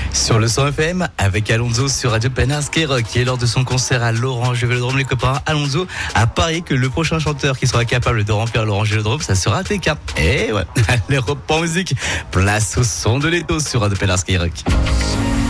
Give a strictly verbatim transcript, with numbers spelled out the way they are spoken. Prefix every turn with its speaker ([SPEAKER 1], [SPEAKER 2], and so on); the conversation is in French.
[SPEAKER 1] Sur le cent F M, avec Alonso sur Radio Pénard Skyrock, qui est lors de son concert à l'Orange Vélodrome, les copains. Alonso a parié que le prochain chanteur qui sera capable de remplir l'Orange Vélodrome, ça sera T K. Et ouais, allez, reprend musique. Place au son de l'étau sur Radio Pénard Skyrock.